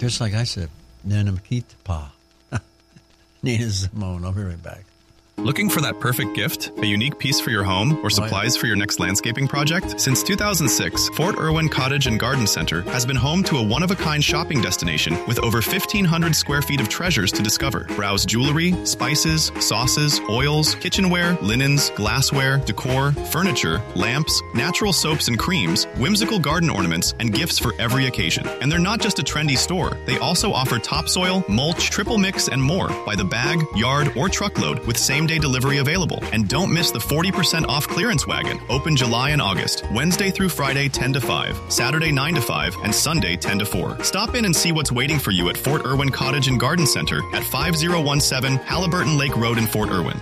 Just like I said, Nanamkitpa. Nina Simone. I'll be right back. Looking for that perfect gift? A unique piece for your home or supplies for your next landscaping project? Since 2006, Fort Irwin Cottage and Garden Center has been home to a one-of-a-kind shopping destination with over 1,500 square feet of treasures to discover. Browse jewelry, spices, sauces, oils, kitchenware, linens, glassware, decor, furniture, lamps, natural soaps and creams, whimsical garden ornaments, and gifts for every occasion. And they're not just a trendy store. They also offer topsoil, mulch, triple mix, and more by the bag, yard, or truckload with same-day delivery available. And don't miss the 40% off clearance wagon, open July and August, Wednesday through Friday 10 to 5, Saturday 9 to 5, and Sunday 10 to 4. Stop in and see what's waiting for you at Fort Irwin Cottage and Garden Center at 5017 Halliburton Lake Road in Fort Irwin.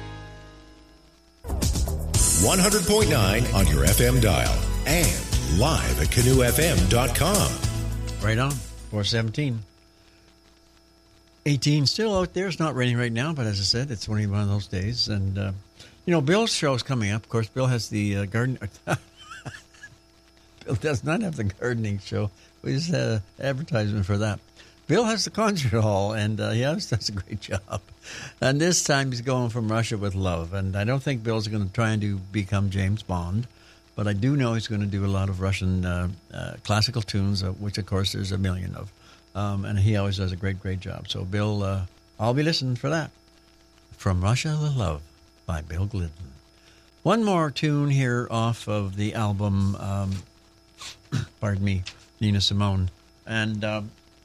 100.9 on your FM dial and live at canoefm.com. Right on, 417. 18 still out there. It's not raining right now, but as I said, it's only one of those days. And, Bill's show is coming up. Of course, Bill has the garden. Bill does not have the gardening show. We just had an advertisement for that. Bill has the concert hall, and he always does a great job. And this time he's going from Russia with love. And I don't think Bill's going to try and become James Bond, but I do know he's going to do a lot of Russian classical tunes, which, of course, there's a million of. And he always does a great job. So, Bill, I'll be listening for that. From Russia with Love by Bill Glidden. One more tune here off of the album, pardon me, Nina Simone. And the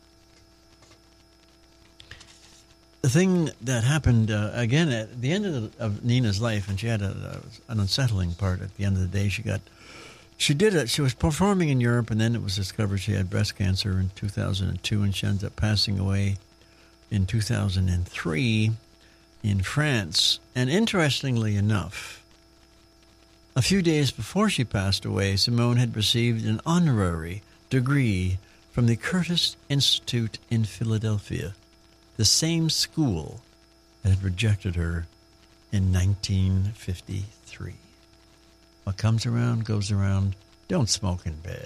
thing that happened, again, at the end of Nina's life, and she had an unsettling part at the end of the day, she was performing in Europe, and then it was discovered she had breast cancer in 2002, and she ended up passing away in 2003 in France. And interestingly enough, a few days before she passed away, Simone had received an honorary degree from the Curtis Institute in Philadelphia, the same school that had rejected her in 1953. What comes around goes around. Don't smoke in bed.